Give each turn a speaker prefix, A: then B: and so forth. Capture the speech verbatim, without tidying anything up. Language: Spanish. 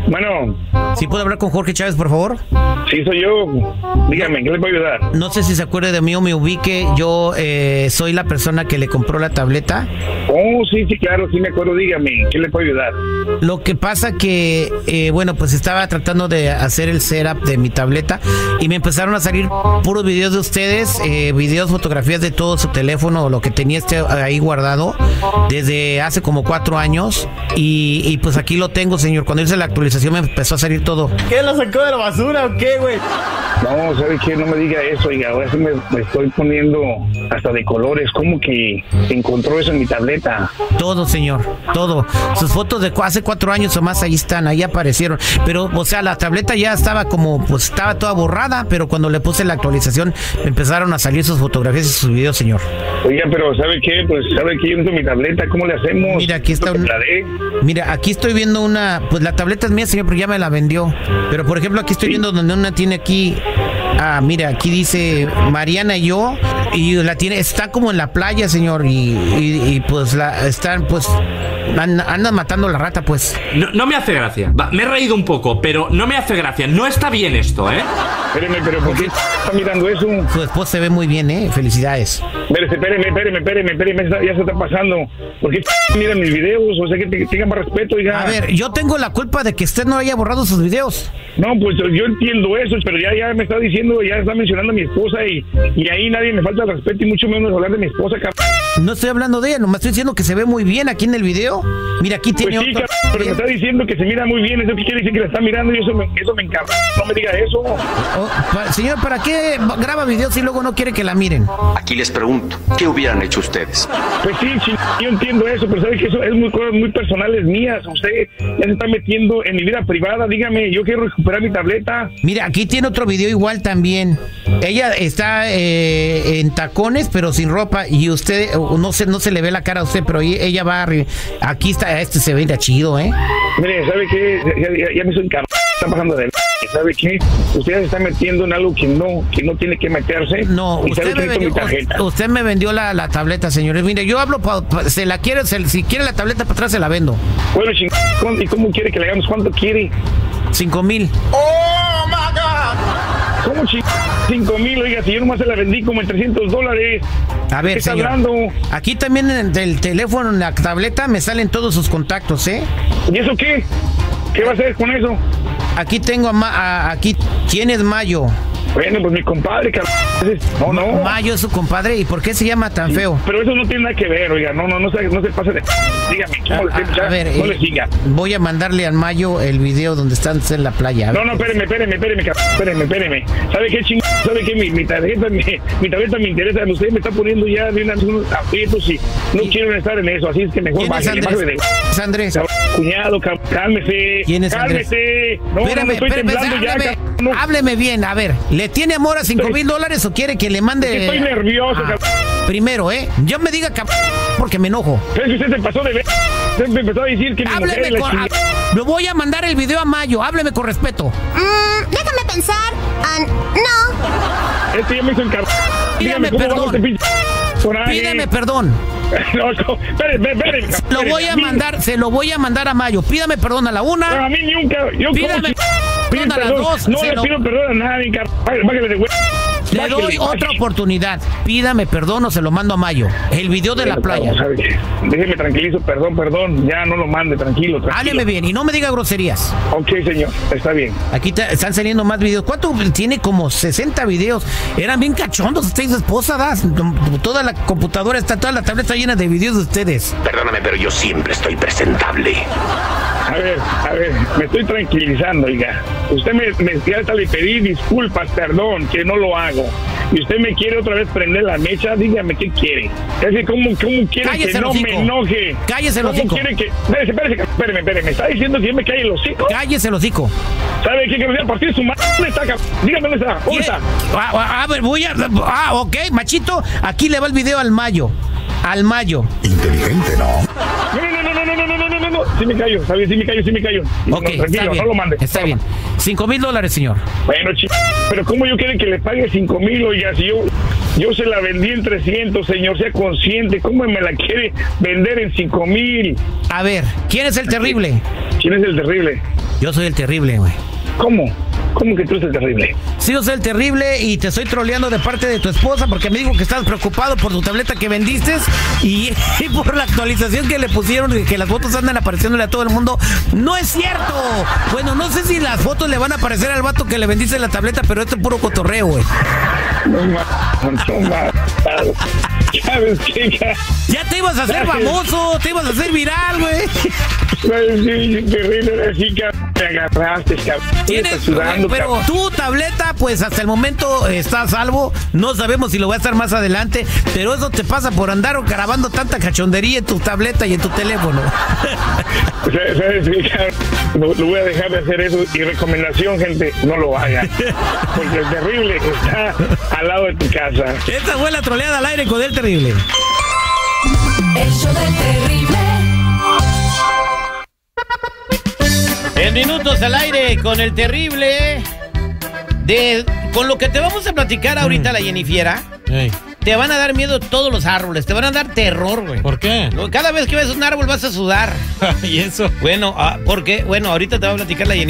A: Bueno.
B: ¿Sí puedo hablar con Jorge Chávez, por favor?
A: Sí, soy yo. Dígame, ¿qué le puedo ayudar?
B: No sé si se acuerde de mí o me ubique. Yo eh, soy la persona que le compró la tableta.
A: Oh, sí, sí, claro, sí me acuerdo. Dígame, ¿qué le puedo ayudar?
B: Lo que pasa que, eh, bueno, pues estaba tratando de hacer el setup de mi tableta y me empezaron a salir puros videos de ustedes, eh, videos, fotografías de todo su teléfono o lo que tenía este ahí guardado desde hace como cuatro años y, y pues aquí lo tengo, señor. Cuando hice la actualización me empezó a salir todo.
C: ¿Qué, lo sacó de la basura o qué, güey?
A: No, ¿sabe qué? No me diga eso, oiga. Ahora sí me, me estoy poniendo hasta de colores. ¿Cómo que encontró eso en mi tableta?
B: Todo, señor, todo. Sus fotos de hace cuatro años o más ahí están, ahí aparecieron. Pero, o sea, la tableta ya estaba como, pues estaba toda borrada, pero cuando le puse la actualización me empezaron a salir sus fotografías y sus videos, señor.
A: Oiga, pero ¿sabe qué? Pues, ¿sabe qué? Yo uso mi tableta, ¿cómo le hacemos?
B: Mira, aquí está un... Mira, aquí estoy viendo una... Pues la tableta es mía, señor, pero ya me la vendió. Pero, por ejemplo, aquí estoy viendo donde una tiene aquí... Ah, mira, aquí dice Mariana y yo, y la tiene, está como en la playa, señor, y, y, y pues la están, pues, andan, andan matando la rata, pues.
C: No, no me hace gracia. Va, me he reído un poco, pero no me hace gracia. No está bien esto, ¿eh?
A: Espéreme, pero ¿por qué está mirando eso?
B: Su esposa se ve muy bien, ¿eh? Felicidades.
A: Espéreme, espéreme, espéreme, espéreme, espéreme, ya se está pasando. ¿Por qué miran mis videos? O sea, que te, tengan más respeto, oiga.
B: A ver, yo tengo la culpa de que usted no haya borrado sus videos.
A: No, pues yo entiendo eso, pero ya, ya me está diciendo, ya está mencionando a mi esposa y, y ahí nadie me falta el respeto y mucho menos hablar de mi esposa, cabrón.
B: No estoy hablando de ella, nomás estoy diciendo que se ve muy bien aquí en el video. Mira, aquí tiene
A: pues sí,
B: otro...
A: cabrón, pero me está diciendo que se mira muy bien, eso que quiere decir que la está mirando y eso me, eso me encanta. No me diga eso.
B: Oh, pa, señor, ¿para qué graba videos y luego no quiere que la miren?
D: Aquí les pregunto, ¿qué hubieran hecho ustedes?
A: Pues sí, sí, yo entiendo eso, pero sabe que eso es muy cosas muy personales mías. Usted ya se está metiendo en mi vida privada. Dígame, yo quiero recuperar mi tableta.
B: Mira, aquí tiene otro video igual también. Ella está eh, en tacones, pero sin ropa. Y usted, no se, no se le ve la cara a usted, pero ella va a... Aquí está, este se ve de chido, ¿eh?
A: Mire, ¿sabe qué? Ya, ya, ya me estoy encargando. Está pasando de... ¿Sabe qué? Usted se está metiendo en algo que no, que no tiene que meterse.
B: No, usted me, vendió, usted me vendió la, la tableta, señores. Mire, yo hablo, pa, pa, se la quiere, se, si quiere la tableta para atrás se la vendo.
A: Bueno, ching... ¿y cómo quiere que le hagamos? ¿Cuánto quiere?
B: Cinco mil.
A: ¡Oh, my God! ¿Cómo ching... Cinco mil? Oiga, si yo nomás se la vendí como en trescientos dólares.
B: A ver,
A: ¿qué está
B: señor,
A: hablando?
B: Aquí también en el teléfono, en la tableta, me salen todos sus contactos, ¿eh?
A: ¿Y eso qué? ¿Qué va a hacer con eso?
B: Aquí tengo a, Ma a aquí, ¿quién es Mayo?
A: Bueno, pues mi compadre, cabrón. No, no.
B: Mayo es su compadre, ¿y por qué se llama tan feo?
A: Pero eso no tiene nada que ver, oiga, no, no, no se, no se pase de... Dígame, ¿cómo
B: a,
A: le,
B: a, a ver,
A: no
B: eh,
A: le siga?
B: Voy a mandarle al Mayo el video donde están en la playa.
A: No, no, espéreme, espéreme, espéreme, cabrón, espéreme, espéreme. ¿Sabe qué ching... ¿Sabe qué? Mi, mi tarjeta, mi, mi tableta me interesa, usted me está poniendo ya de unos, unos aprietos y no ¿Y? quiero estar en eso, así es que mejor bájale, bájale de...
B: ¿Es Andrés?
A: Cabrón, cuñado, cabrón, cálmese.
B: ¿Quién es Andrés?
A: Cálmese. No,
B: espérame,
A: no, estoy
B: espérame,
A: temblando
B: hábleme,
A: ya, cabrón, no.
B: Hábleme bien, a ver, ¿le tiene amor a cinco mil dólares o quiere que le mande...?
A: Estoy nervioso,
B: ah,
A: cabrón.
B: Primero, ¿eh? Yo me diga cabrón porque me enojo.
A: Pero usted se pasó de ver... Usted me empezó a decir que mi mujer es la
B: con, a, le voy a mandar el video a Mayo, hábleme con respeto.
E: Mm, déjame pensar. Uh, no.
A: Este ya me hizo encargar.
B: Pídeme perdón. Pídeme perdón.
A: No, no, espéreme, espéreme.
B: Lo voy a mandar, se lo voy a mandar a Mayo. Pídame perdón a la una.
A: No, a mí nunca. Yo
B: Pídame perdón a las dos.
A: No le lo... pido perdón a nadie, bájale de güey.
B: Le bájale, doy bájale. Otra oportunidad. Pídame perdón o se lo mando a Mayo. El video de la playa.
A: Déjeme tranquilizo, perdón, perdón. Ya no lo mande, tranquilo, tranquilo.
B: Hábleme bien y no me diga groserías.
A: Ok, señor, está bien.
B: Aquí te, están saliendo más videos. ¿Cuánto tiene? Como sesenta videos. Eran bien cachondos. Usted y su esposa, das. Toda la computadora está, toda la tableta está llena de videos de ustedes.
D: Perdóname, pero yo siempre estoy presentable.
A: A ver, a ver, me estoy tranquilizando, oiga. Usted me, me ya hasta le pedí disculpas, perdón, que no lo hago. Y usted me quiere otra vez prender la mecha, dígame qué quiere. Es que cómo, cómo quiere Cállese que no me enoje.
B: Cállese el
A: hocico. ¿Cómo quiere que...? Espérese, espérese, espéreme, espéreme. ¿Me está diciendo que yo me calle el hocico?
B: Cállese el hocico.
A: ¿Sabe qué? Que me voy a partir su madre. ¿Dónde está, cabrón? Dígame dónde está. ¿Dónde está?
B: A, a ver, voy a... Ah, ok, machito. Aquí le va el video al Mayo. Al Mayo.
D: Inteligente, ¿no?
A: No, no, no, no, no, no, no, no, no, no. Sí me callo, está bien, sí me callo, sí me callo.
B: Ok,
A: no, tranquilo,
B: está bien.
A: No lo mande.
B: Está bien. Cinco mil dólares, señor.
A: Bueno, ch... pero ¿cómo yo quiero que le pague cinco mil? Oiga, si yo, yo se la vendí en trescientos, señor, sea consciente. ¿Cómo me la quiere vender en cinco mil?
B: A ver, ¿quién es el terrible?
A: ¿Quién es el terrible?
B: Yo soy el terrible, güey.
A: ¿Cómo? ¿Cómo que tú eres el terrible?
B: Sí, yo soy el terrible y te estoy troleando de parte de tu esposa porque me dijo que estabas preocupado por tu tableta que vendiste y, y por la actualización que le pusieron y que las fotos andan apareciéndole a todo el mundo. ¡No es cierto! Bueno, no sé si las fotos le van a aparecer al vato que le vendiste la tableta, pero esto es puro cotorreo, güey.
A: No más, no más. ¿Sabes qué?
B: Ya te ibas a hacer famoso, te ibas a hacer viral, güey.
A: No, sí, terrible, así que te agarraste, cabrón.
B: Tienes,
A: sudando,
B: pero
A: cabrón.
B: tu tableta, pues hasta el momento está a salvo. No sabemos si lo va a estar más adelante, pero eso te pasa por andar grabando tanta cachondería en tu tableta y en tu teléfono.
A: ¿Sabes qué, cabrón? Lo, lo voy a dejar de hacer eso y recomendación, gente, no lo hagan. Porque el terrible está al lado de tu casa.
B: Esta fue la troleada al aire con el terrible.
F: El show del terrible.
B: En minutos al aire con el terrible. De, con lo que te vamos a platicar ahorita, mm. la Jennifiera.
G: Hey.
B: Te van a dar miedo todos los árboles, te van a dar terror, güey.
G: ¿Por qué?
B: Cada vez que ves un árbol vas a sudar.
G: ¿Y eso?
B: Bueno, ah, porque, bueno, ahorita te va a platicar la Jennifiera.